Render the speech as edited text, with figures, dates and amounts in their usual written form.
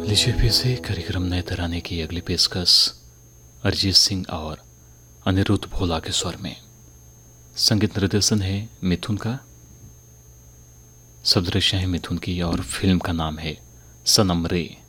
लीजिए फिर से कार्यक्रम नए तराने की अगली पेशकश अरिजीत सिंह और अनिरुद्ध भोला के स्वर में। संगीत निर्देशन है मिथुन का, शब्द रचना है मिथुन की और फिल्म का नाम है सनम रे।